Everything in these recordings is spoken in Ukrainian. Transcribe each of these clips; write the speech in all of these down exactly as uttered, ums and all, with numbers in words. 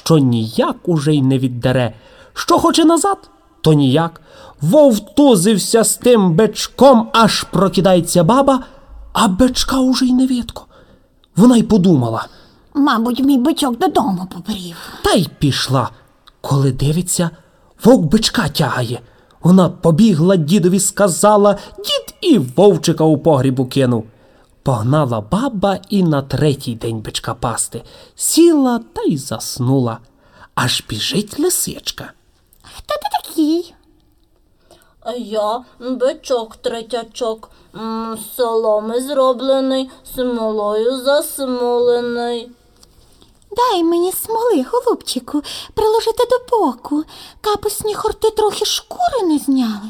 що ніяк уже й не віддере. Що хоче назад, то ніяк. Вовтузився з тим бичком, аж прокидається баба, а бичка уже й не видко. Вона й подумала: мабуть, мій бичок додому побрів. Та й пішла. Коли дивиться, вовк бичка тягає. Вона побігла дідові, сказала, дід і вовчика у погрібу кинув. Погнала баба і на третій день бичка пасти. Сіла та й заснула. Аж біжить лисичка. Хто ти такий? А я бичок-третячок, м, з соломи зроблений, смолою засмолений. Дай мені смоли, голубчику, приложити до боку. Капусні хорти трохи шкури не зняли.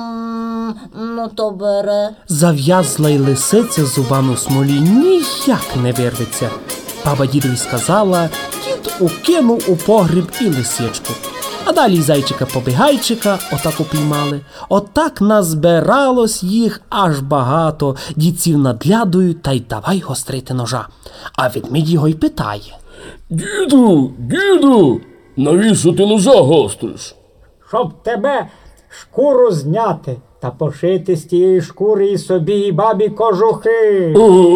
М, ну то бере. Зав'язла й лисиця зубами у смолі, ніяк не вирветься. Баба дідові сказала, дід укинув у погріб і лисичку. А далі й зайчика-побігайчика отак упіймали. Отак назбиралось їх аж багато. Дід сів над лядою та й давай гострити ножа. А ведмідь його й питає: Діду, діду, навіщо ти ножа гостриш? Щоб тебе шкуру зняти та пошити з тієї шкури і собі, і бабі кожухи.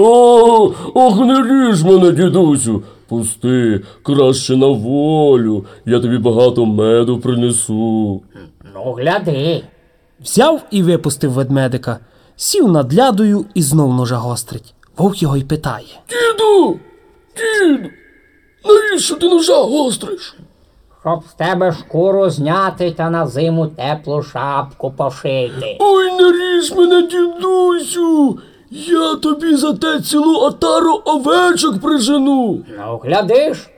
О, ох, не ріж мене, дідусю. Пусти, краще на волю, я тобі багато меду принесу. Ну, гляди. Взяв і випустив ведмедика, сів над лядою і знов ножа гострить. Вовк його й питає: Діду, діду, навіщо ти ножа гостриш? Щоб з тебе шкуру зняти та на зиму теплу шапку пошити. Ой, не ріж мене, дідусю, я тобі за те цілу отару овечок прижену. Ну, глядиш,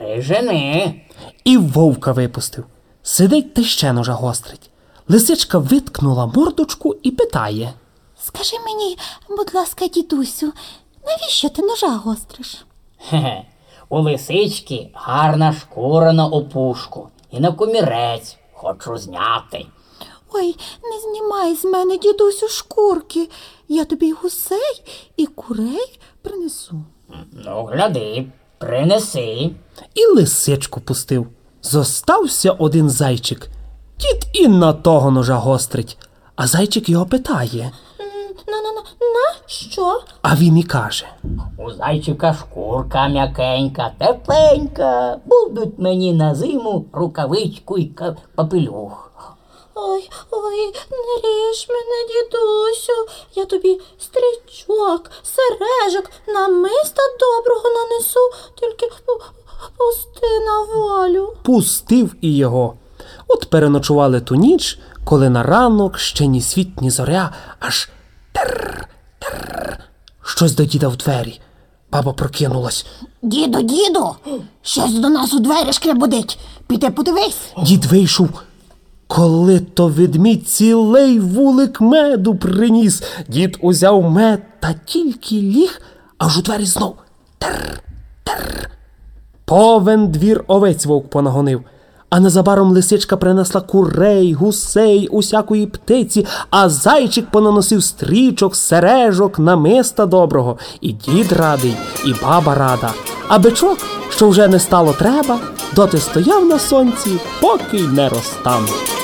прижени. І вовка випустив. Сидить та ще ножа гострить. Лисичка виткнула мордочку і питає: Скажи мені, будь ласка, дідусю, навіщо ти ножа гостриш? Хе-хе. У лисички гарна шкура на опушку і на комірець хочу зняти. Ой, не знімай з мене, дідусю, шкурки. Я тобі й гусей, і курей принесу. Ну, гляди, принеси. І лисичку пустив. Зостався один зайчик. Дід і на того ножа гострить. А зайчик його питає: На-на-на, на що? А він і каже: У зайчика шкурка м'якенька, тепленька. Будуть мені на зиму рукавичку й ка- папелюх. Ой, ой, не ріж мене, дідусю. Я тобі стрічок, сережок, намиста доброго нанесу, тільки пу- пусти на волю. Пустив і його. От переночували ту ніч, коли на ранок ще ні світ, ні зоря, аж терр, терр. Щось до діда в двері. Баба прокинулась. Діду, діду, щось до нас у двері шкребудить. Піди подивись. Дід вийшов. Коли то ведмідь цілий вулик меду приніс. Дід узяв мед та тільки ліг, аж у двері знов терр, терр. Повен двір овець вовк понагонив. А незабаром лисичка принесла курей, гусей, усякої птиці, а зайчик понаносив стрічок, сережок, намиста доброго. І дід радий, і баба рада. А бичок, що вже не стало треба, доти стояв на сонці, поки й не розтанув.